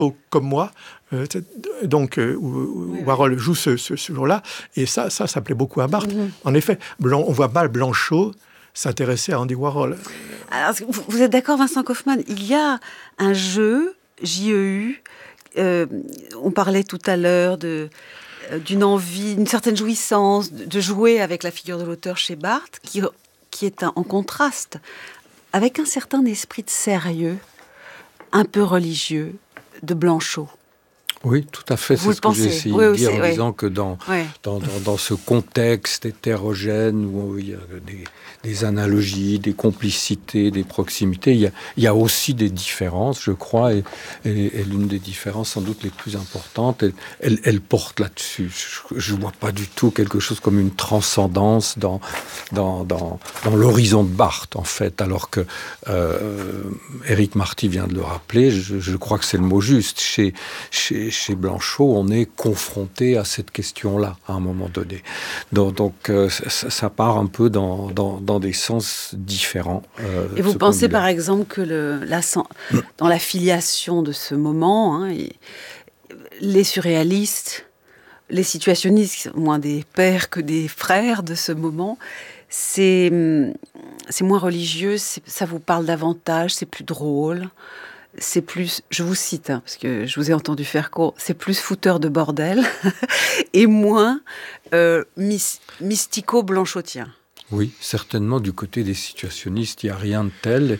comme moi. Donc, Warhol joue ce jour-là, et ça plaît beaucoup à Barthes. En effet, on voit mal Blanchot s'intéresser à Andy Warhol. Alors, vous êtes d'accord, Vincent Kaufmann, il y a un jeu, JEU, on parlait tout à l'heure d'une envie, une certaine jouissance de jouer avec la figure de l'auteur chez Barthes, qui est en contraste avec un certain esprit de sérieux, un peu religieux, de Blanchot. Oui, tout à fait. C'est ce que j'ai essayé de dire en disant que dans ce contexte hétérogène où il y a des analogies, des complicités, des proximités, il y a aussi des différences, je crois, et l'une des différences sans doute les plus importantes, elle porte là-dessus. Je ne vois pas du tout quelque chose comme une transcendance dans l'horizon de Barthes, en fait, alors que Éric Marty vient de le rappeler, je crois que c'est le mot juste. Chez Blanchot, on est confronté à cette question-là à un moment donné. Donc ça part un peu dans des sens différents. Et vous pensez par exemple que dans la filiation de ce moment, les surréalistes, les situationnistes, moins des pères que des frères de ce moment, c'est moins religieux, ça vous parle davantage, c'est plus drôle. C'est plus, je vous cite, parce que je vous ai entendu faire court, c'est plus fouteur de bordel et moins mystico-blanchotien. Oui, certainement, du côté des situationnistes, il n'y a rien de tel.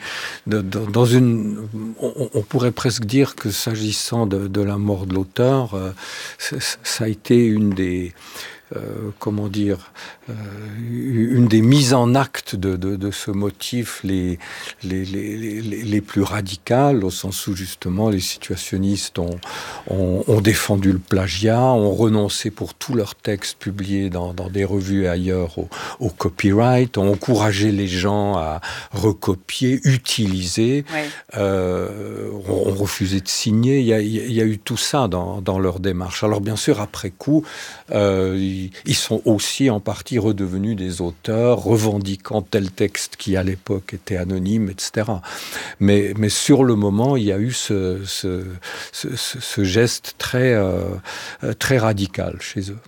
On pourrait presque dire que s'agissant de la mort de l'auteur, ça a été une des... une des mises en acte de ce motif les plus radicales, au sens où justement les situationnistes ont défendu le plagiat, ont renoncé pour tous leurs textes publiés dans des revues et ailleurs au copyright, ont encouragé les gens à recopier, utiliser, ont refusé de signer. Il y a eu tout ça dans leur démarche. Alors bien sûr, après coup, ils sont aussi en partie redevenus des auteurs, revendiquant tel texte qui à l'époque était anonyme, etc. Mais sur le moment, il y a eu ce geste très radical chez eux.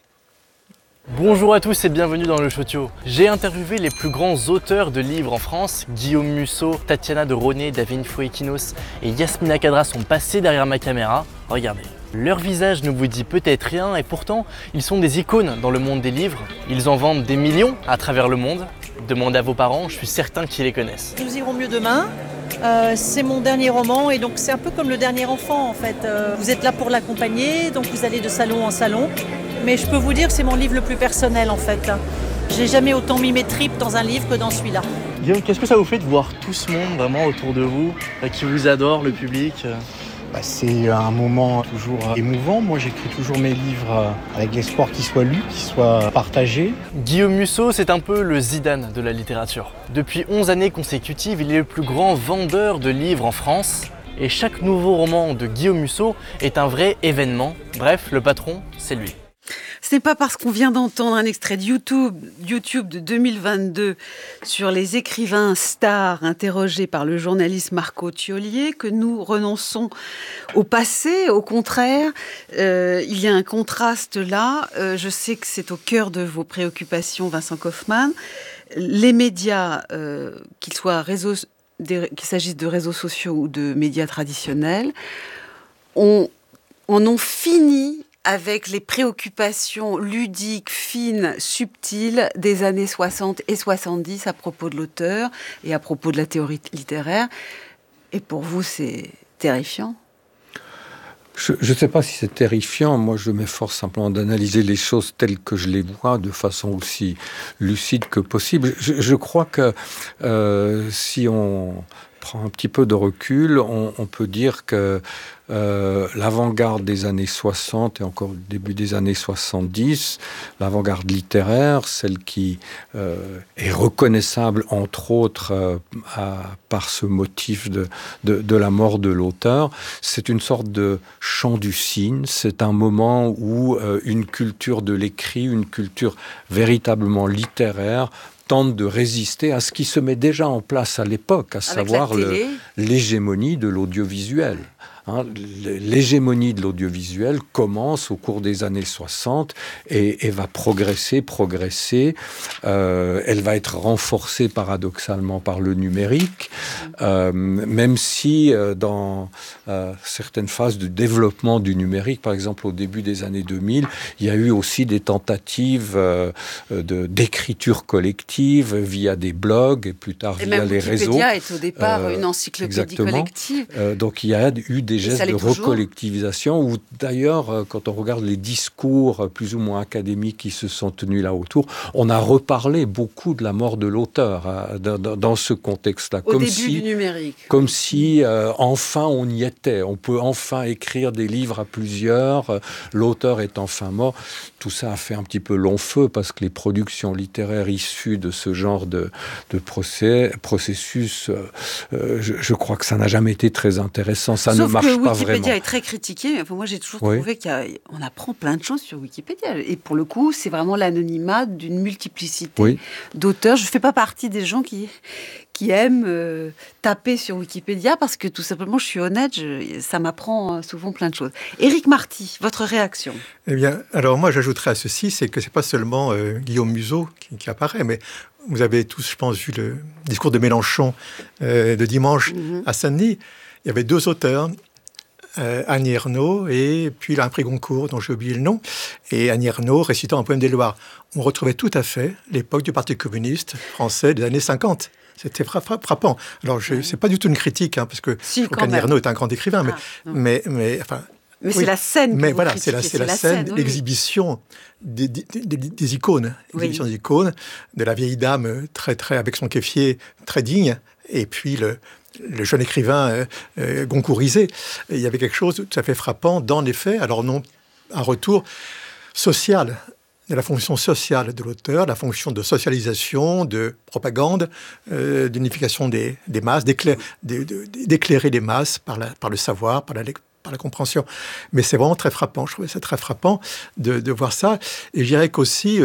Bonjour à tous et bienvenue dans le Chotio. J'ai interviewé les plus grands auteurs de livres en France. Guillaume Musso, Tatiana de Roné, David Foikinos et Yasmina Khadra sont passés derrière ma caméra. Regardez. Leur visage ne vous dit peut-être rien et pourtant, ils sont des icônes dans le monde des livres. Ils en vendent des millions à travers le monde. Demandez à vos parents, je suis certain qu'ils les connaissent. Nous irons mieux demain. C'est mon dernier roman et donc c'est un peu comme le dernier enfant en fait. Vous êtes là pour l'accompagner, donc vous allez de salon en salon. Mais je peux vous dire que c'est mon livre le plus personnel en fait. J'ai jamais autant mis mes tripes dans un livre que dans celui-là. Guillaume, qu'est-ce que ça vous fait de voir tout ce monde vraiment autour de vous, qui vous adore, le public C'est un moment toujours émouvant. Moi, j'écris toujours mes livres avec l'espoir qu'ils soient lus, qu'ils soient partagés. Guillaume Musso, c'est un peu le Zidane de la littérature. Depuis 11 années consécutives, il est le plus grand vendeur de livres en France. Et chaque nouveau roman de Guillaume Musso est un vrai événement. Bref, le patron, c'est lui. Ce n'est pas parce qu'on vient d'entendre un extrait de YouTube de 2022 sur les écrivains stars interrogés par le journaliste Marco Tiollier que nous renonçons au passé. Au contraire, il y a un contraste là. Je sais que c'est au cœur de vos préoccupations, Vincent Kaufmann. Les médias, qu'il s'agisse de réseaux sociaux ou de médias traditionnels, en ont fini avec les préoccupations ludiques, fines, subtiles des années 60 et 70 à propos de l'auteur et à propos de la théorie littéraire. Et pour vous, c'est terrifiant ? Je ne sais pas si c'est terrifiant. Moi, je m'efforce simplement d'analyser les choses telles que je les vois, de façon aussi lucide que possible. Je crois que si on prend un petit peu de recul, on peut dire que l'avant-garde des années 60 et encore le début des années 70, l'avant-garde littéraire, celle qui est reconnaissable entre autres par ce motif de la mort de l'auteur, c'est une sorte de chant du cygne. C'est un moment où une culture de l'écrit, une culture véritablement littéraire, tente de résister à ce qui se met déjà en place à l'époque, à savoir l'hégémonie de l'audiovisuel. L'hégémonie de l'audiovisuel commence au cours des années 60 et va progresser. Elle va être renforcée paradoxalement par le numérique, même si dans certaines phases de développement du numérique, par exemple au début des années 2000, il y a eu aussi des tentatives d'écriture collective via des blogs et plus tard via les réseaux. Wikipédia est au départ une encyclopédie collective. Donc il y a eu des gestes de recollectivisation où d'ailleurs, quand on regarde les discours plus ou moins académiques qui se sont tenus là autour, on a reparlé beaucoup de la mort de l'auteur dans ce contexte-là. Au début du numérique. Comme si enfin on y était. On peut enfin écrire des livres à plusieurs. L'auteur est enfin mort. Tout ça a fait un petit peu long feu parce que les productions littéraires issues de ce genre de processus, je crois que ça n'a jamais été très intéressant. Ça ne marche pas vraiment. Wikipédia est très critiqué. Enfin, moi, j'ai toujours trouvé qu'on apprend plein de choses sur Wikipédia. Et pour le coup, c'est vraiment l'anonymat d'une multiplicité d'auteurs. Je ne fais pas partie des gens qui aiment taper sur Wikipédia parce que tout simplement, je suis honnête, ça m'apprend souvent plein de choses. Éric Marty, votre réaction? Eh bien, alors moi, j'ajouterais à ceci, c'est que c'est pas seulement Guillaume Musso qui apparaît, mais vous avez tous, je pense, vu le discours de Mélenchon de dimanche à Saint-Denis. Il y avait deux auteurs, Annie Ernaux et puis un prix Goncourt dont j'ai oublié le nom, et Annie Ernaux récitant un poème des Loirs. On retrouvait tout à fait l'époque du Parti communiste français des années 50. C'était frappant. Alors, c'est pas du tout une critique, parce que Annie Ernaux est un grand écrivain, mais c'est la scène. Mais voilà, c'est la scène, l'exhibition des icônes, l'exhibition des icônes, de la vieille dame très avec son kéfier très digne, et puis le jeune écrivain goncourisé. Il y avait quelque chose de tout à fait frappant dans les faits. Alors non, un retour social, de la fonction sociale de l'auteur, la fonction de socialisation, de propagande, d'unification des masses, d'éclairer les masses par le savoir, par la compréhension. Mais c'est vraiment très frappant. Je trouvais ça très frappant de voir ça. Et je dirais qu'aussi,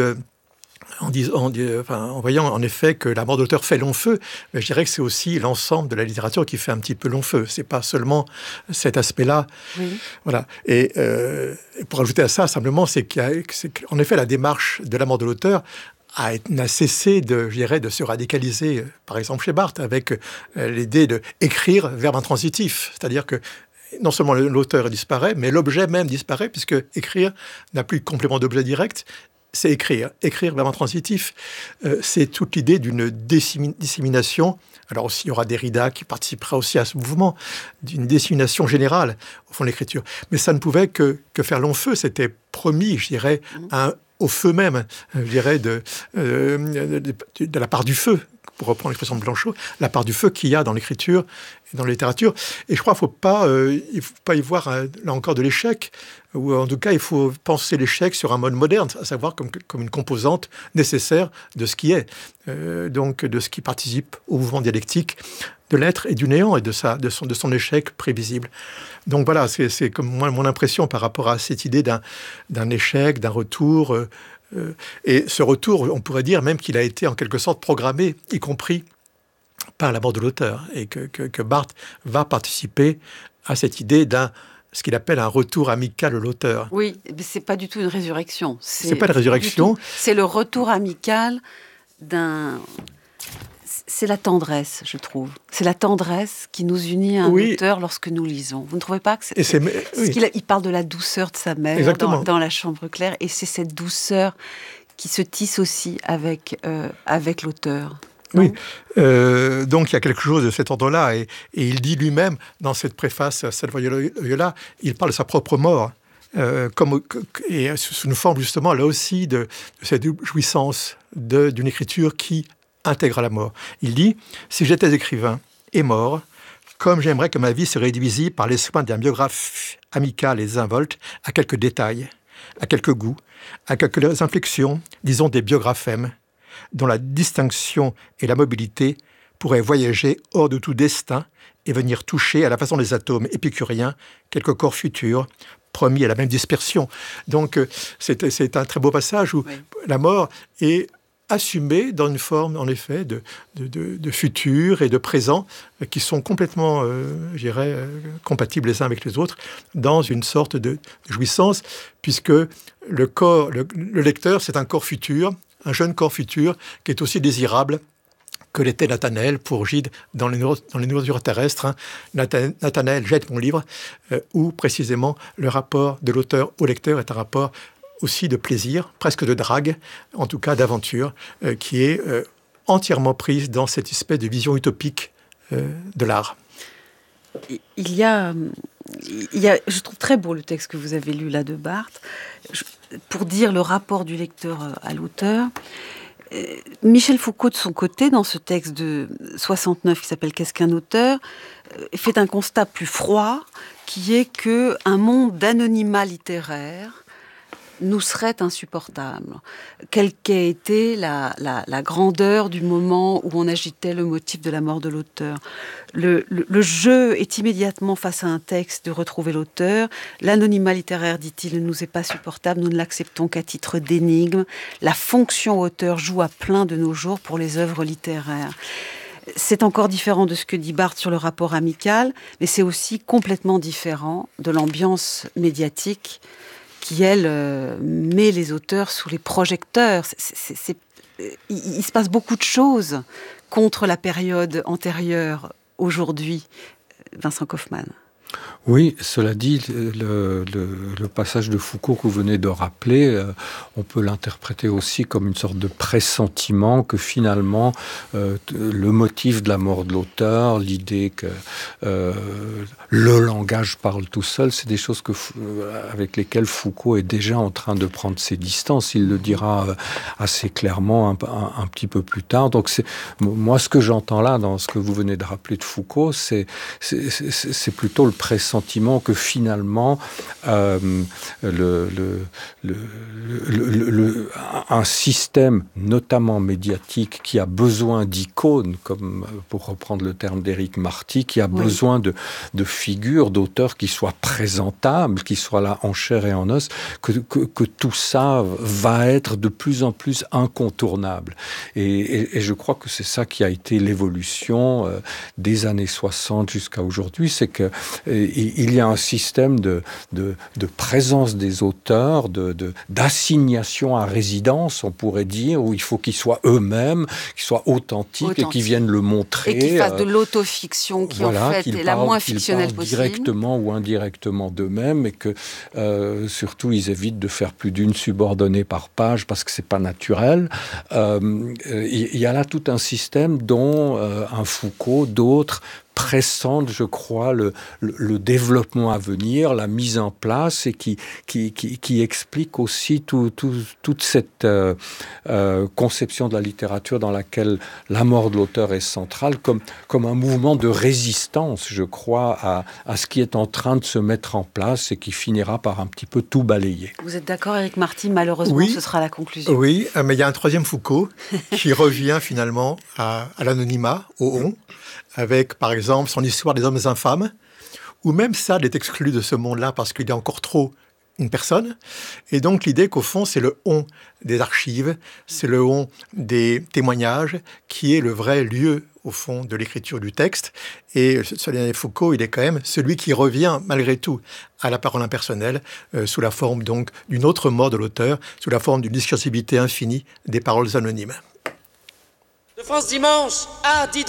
en voyant en effet que la mort de l'auteur fait long feu, mais je dirais que c'est aussi l'ensemble de la littérature qui fait un petit peu long feu. C'est pas seulement cet aspect-là. Voilà. Et pour ajouter à ça, simplement, c'est qu'en effet, la démarche de la mort de l'auteur n'a cessé de se radicaliser, par exemple chez Barthes, avec l'idée d'écrire verbe intransitif. C'est-à-dire que non seulement l'auteur disparaît, mais l'objet même disparaît, puisque écrire n'a plus de complément d'objet direct. C'est écrire verbe intransitif. C'est toute l'idée d'une dissémination. Alors aussi, il y aura Derrida qui participera aussi à ce mouvement, d'une dissémination générale, au fond, de l'écriture. Mais ça ne pouvait que faire long feu. C'était promis, je dirais, au feu même, je dirais, de la part du feu, pour reprendre l'expression de Blanchot, la part du feu qu'il y a dans l'écriture et dans la littérature. Et je crois qu'il ne faut pas y voir, là encore, de l'échec, ou en tout cas, il faut penser l'échec sur un mode moderne, à savoir comme une composante nécessaire de ce qui est, donc de ce qui participe au mouvement dialectique de l'être et du néant, et de son échec prévisible. Donc voilà, c'est comme mon impression par rapport à cette idée d'un échec, d'un retour. Et ce retour, on pourrait dire même qu'il a été en quelque sorte programmé, y compris par la mort de l'auteur, et que Barthes va participer à cette idée ce qu'il appelle un retour amical de l'auteur. Oui, mais c'est pas du tout une résurrection. C'est pas une résurrection. C'est le retour amical c'est la tendresse, je trouve. C'est la tendresse qui nous unit à un auteur lorsque nous lisons. Vous ne trouvez pas que il parle de la douceur de sa mère dans La Chambre claire, et c'est cette douceur qui se tisse aussi avec l'auteur. Oui, donc il y a quelque chose de cet ordre-là, et il dit lui-même, dans cette préface à Salvatore, il parle de sa propre mort, et sous une forme justement, là aussi, de cette jouissance d'une écriture qui intègre la mort. Il dit « Si j'étais écrivain et mort, comme j'aimerais que ma vie se réduisît par les soins d'un biographe amical et désinvolte à quelques détails, à quelques goûts, à quelques inflexions, disons des biographèmes, dont la distinction et la mobilité pourraient voyager hors de tout destin et venir toucher à la façon des atomes épicuriens quelques corps futurs, promis à la même dispersion. » Donc c'est un très beau passage où la mort est assumé dans une forme, en effet, de futur et de présent qui sont complètement, je dirais, compatibles les uns avec les autres, dans une sorte de jouissance, puisque le lecteur, c'est un corps futur, un jeune corps futur, qui est aussi désirable que l'était Nathanaël pour Gide dans les nourritures terrestres. Hein. Nathanaël jette mon livre, où précisément le rapport de l'auteur au lecteur est un rapport aussi de plaisir, presque de drague, en tout cas d'aventure, qui est entièrement prise dans cette espèce de vision utopique de l'art. Il y a, je trouve très beau le texte que vous avez lu là de Barthes, pour dire le rapport du lecteur à l'auteur. Michel Foucault, de son côté, dans ce texte de 69 qui s'appelle « Qu'est-ce qu'un auteur ?», fait un constat plus froid, qui est qu'un monde d'anonymat littéraire nous serait insupportable, quelle qu'ait été la grandeur du moment où on agitait le motif de la mort de l'auteur. Le jeu est immédiatement face à un texte de retrouver l'auteur. L'anonymat littéraire, dit-il, ne nous est pas supportable, nous ne l'acceptons qu'à titre d'énigme. La fonction auteur joue à plein de nos jours pour les œuvres littéraires. C'est encore différent de ce que dit Barthes sur le rapport amical, mais c'est aussi complètement différent de l'ambiance médiatique qui, elle, met les auteurs sous les projecteurs. Il se passe beaucoup de choses contre la période antérieure, aujourd'hui. Vincent Kaufmann. Oui, cela dit, le passage de Foucault que vous venez de rappeler, on peut l'interpréter aussi comme une sorte de pressentiment que finalement, le motif de la mort de l'auteur, l'idée que le langage parle tout seul, c'est des choses avec lesquelles Foucault est déjà en train de prendre ses distances. Il le dira assez clairement un petit peu plus tard. Donc, moi, ce que j'entends là, dans ce que vous venez de rappeler de Foucault, c'est plutôt le pressentiment que finalement un système, notamment médiatique, qui a besoin d'icônes, comme pour reprendre le terme d'Éric Marty, qui a besoin de figures, d'auteurs qui soient présentables, qui soient là en chair et en os, que tout ça va être de plus en plus incontournable. Et je crois que c'est ça qui a été l'évolution des années 60 jusqu'à aujourd'hui, c'est que il y a un système de présence des auteurs, d'assignation à résidence, on pourrait dire, où il faut qu'ils soient eux-mêmes, qu'ils soient authentiques et qu'ils viennent le montrer. Et qu'ils fassent de l'autofiction qui, en fait, est la moins fictionnelle possible. Directement ou indirectement d'eux-mêmes, et que surtout, ils évitent de faire plus d'une subordonnée par page parce que c'est pas naturel. Il y a là tout un système dont un Foucault, d'autres pressentent, je crois, le développement à venir, la mise en place, et qui explique aussi toute cette conception de la littérature dans laquelle la mort de l'auteur est centrale, comme un mouvement de résistance, je crois, à ce qui est en train de se mettre en place et qui finira par un petit peu tout balayer. Vous êtes d'accord, Éric Marty? Malheureusement, oui, ce sera la conclusion. Oui, mais il y a un troisième Foucault qui revient finalement à l'anonymat, au on, avec, par exemple, son histoire des hommes infâmes, où même Sade est exclu de ce monde-là parce qu'il est encore trop une personne. Et donc, l'idée qu'au fond, c'est le on des archives, c'est le on des témoignages, qui est le vrai lieu, au fond, de l'écriture du texte. Et ce dernier Foucault, il est quand même celui qui revient, malgré tout, à la parole impersonnelle, sous la forme, donc, d'une autre mort de l'auteur, sous la forme d'une discursivité infinie des paroles anonymes. De France Dimanche à 10